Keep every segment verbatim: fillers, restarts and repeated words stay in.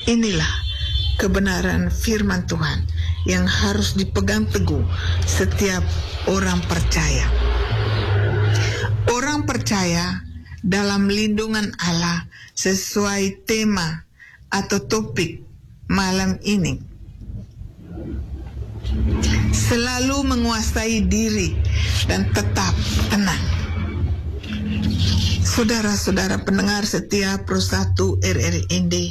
Inilah kebenaran firman Tuhan yang harus dipegang teguh setiap orang percaya. Orang percaya dalam lindungan Allah sesuai tema atau topik malam ini selalu menguasai diri dan tetap tenang. Saudara-saudara pendengar setia Pro satu R R N D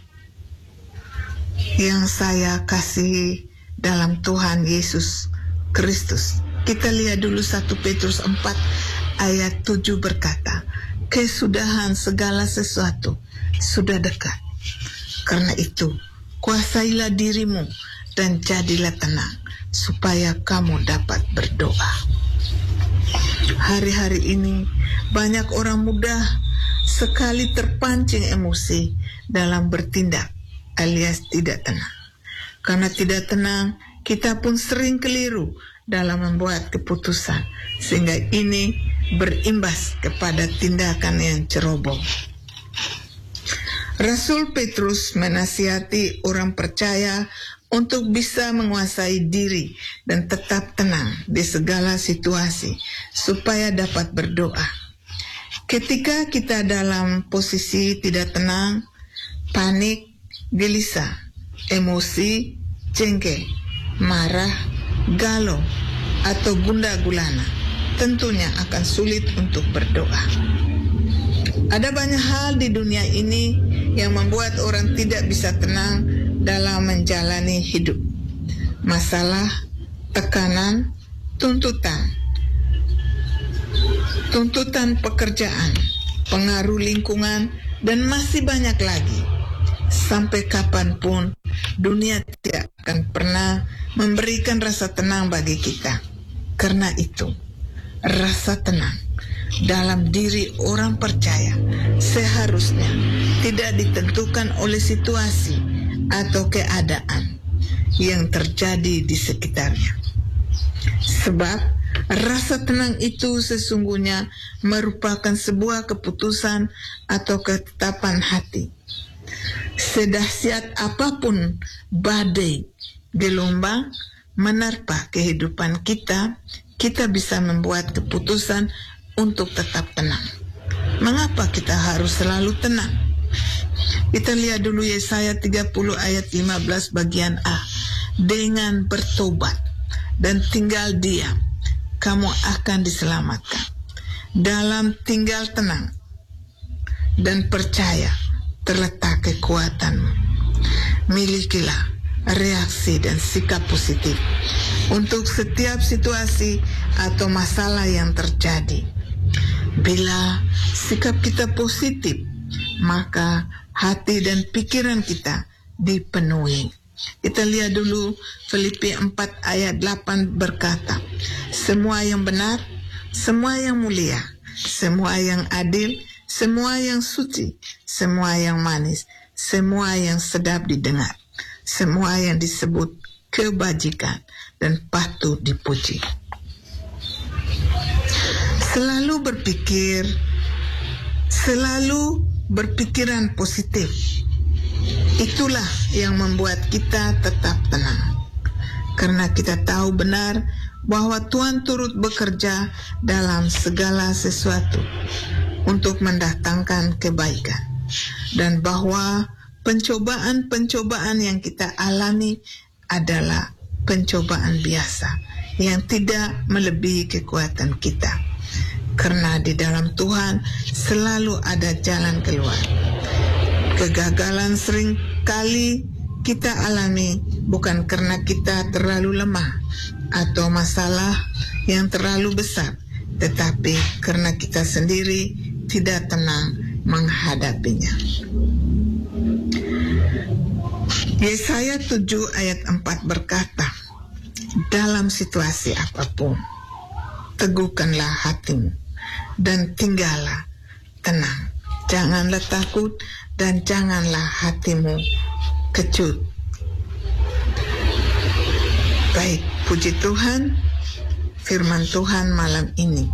yang saya kasihi dalam Tuhan Yesus Kristus, kita lihat dulu satu Petrus empat ayat tujuh berkata, kesudahan segala sesuatu sudah dekat. Karena itu, kuasailah dirimu dan jadilah tenang, supaya kamu dapat berdoa. Hari-hari ini, banyak orang mudah sekali terpancing emosi dalam bertindak alias tidak tenang. Karena tidak tenang, kita pun sering keliru dalam membuat keputusan, sehingga ini berimbas kepada tindakan yang ceroboh. Rasul Petrus menasihati orang percaya untuk bisa menguasai diri dan tetap tenang di segala situasi supaya dapat berdoa. Ketika kita dalam posisi tidak tenang, panik, gelisah, emosi, jengkel, marah, galau, atau gundah gulana, tentunya akan sulit untuk berdoa. Ada banyak hal di dunia ini yang membuat orang tidak bisa tenang dalam menjalani hidup. Masalah, tekanan, tuntutan, tuntutan pekerjaan, pengaruh lingkungan, dan masih banyak lagi. Sampai kapanpun dunia tidak akan pernah memberikan rasa tenang bagi kita. Karena itu, rasa tenang dalam diri orang percaya seharusnya tidak ditentukan oleh situasi atau keadaan yang terjadi di sekitarnya. Sebab rasa tenang itu sesungguhnya merupakan sebuah keputusan atau ketetapan hati. Sedahsyat apapun badai, gelombang menerpa kehidupan kita, kita bisa membuat keputusan untuk tetap tenang. Mengapa kita harus selalu tenang? Kita lihat dulu Yesaya tiga puluh ayat lima belas bagian A. Dengan bertobat dan tinggal diam, kamu akan diselamatkan. Dalam tinggal tenang dan percaya terletak kekuatanmu. Milikilah reaksi dan sikap positif untuk setiap situasi atau masalah yang terjadi. Bila sikap kita positif, maka hati dan pikiran kita dipenuhi. Kita lihat dulu Filipi empat ayat delapan berkata, semua yang benar, semua yang mulia, semua yang adil, semua yang suci, semua yang manis, semua yang sedap didengar, semua yang disebut kebajikan dan patut dipuji. Selalu berpikir, selalu berpikiran positif. Itulah yang membuat kita tetap tenang. Karena kita tahu benar bahwa Tuhan turut bekerja dalam segala sesuatu untuk mendatangkan kebaikan. Dan bahwa pencobaan-pencobaan yang kita alami adalah pencobaan biasa yang tidak melebihi kekuatan kita. Karena di dalam Tuhan selalu ada jalan keluar. Kegagalan sering kali kita alami bukan karena kita terlalu lemah atau masalah yang terlalu besar, tetapi karena kita sendiri tidak tenang menghadapinya. Yesaya tujuh ayat empat berkata, dalam situasi apapun, teguhkanlah hatimu dan tinggallah tenang. Janganlah takut dan janganlah hatimu kecut. Baik, puji Tuhan, firman Tuhan malam ini.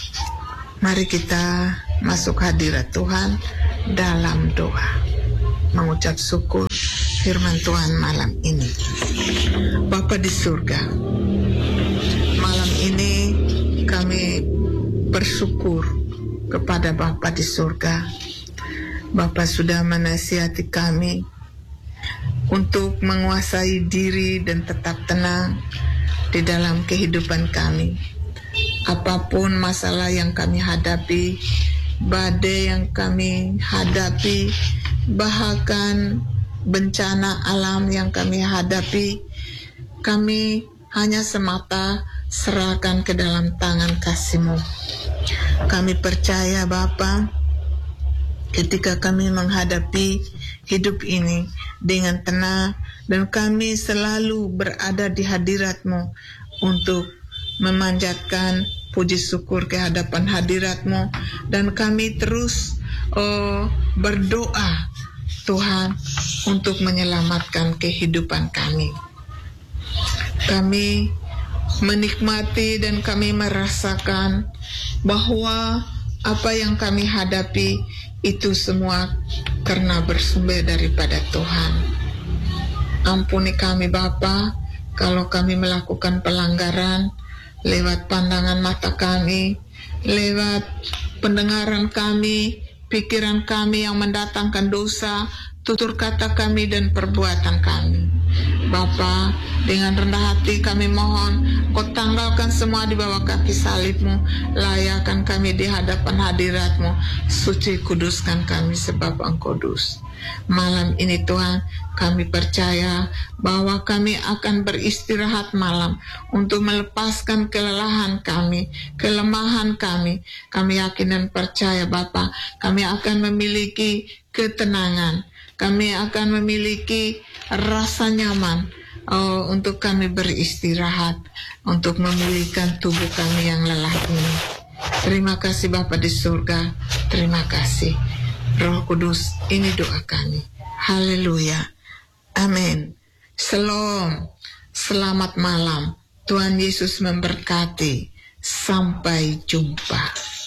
Mari kita masuk hadirat Tuhan dalam doa. mengucap syukur firman Tuhan malam ini. Bapa di surga, malam ini kami bersyukur kepada Bapa di surga. Bapa sudah menasihati kami untuk menguasai diri dan tetap tenang di dalam kehidupan kami. Apapun masalah yang kami hadapi, badai yang kami hadapi, bahkan bencana alam yang kami hadapi, kami hanya semata serahkan ke dalam tangan kasih-Mu. Kami percaya Bapa, ketika kami menghadapi hidup ini dengan tenang, dan kami selalu berada di hadirat-Mu untuk memanjatkan puji syukur ke hadapan hadirat-Mu, dan kami terus oh, berdoa Tuhan untuk menyelamatkan kehidupan kami. Kami menikmati dan kami merasakan bahwa apa yang kami hadapi itu semua karena bersumber daripada Tuhan. Ampuni kami Bapa kalau kami melakukan pelanggaran lewat pandangan mata kami, lewat pendengaran kami, pikiran kami yang mendatangkan dosa, tutur kata kami dan perbuatan kami. Bapa, dengan rendah hati kami mohon, Kau tanggalkan semua di bawah kaki salib-Mu, layakkan kami di hadapan hadirat-Mu, suci kuduskan kami sebab Engkau kudus. Malam ini Tuhan, kami percaya bahwa kami akan beristirahat malam untuk melepaskan kelelahan kami, kelemahan kami. Kami yakin dan percaya Bapa, kami akan memiliki ketenangan, kami akan memiliki rasa nyaman oh, untuk kami beristirahat, untuk memulihkan tubuh kami yang lelah ini. Terima kasih Bapa di surga, terima kasih Roh Kudus, ini doa kami. Haleluya, amin. Shalom, selamat malam. Tuhan Yesus memberkati. Sampai jumpa.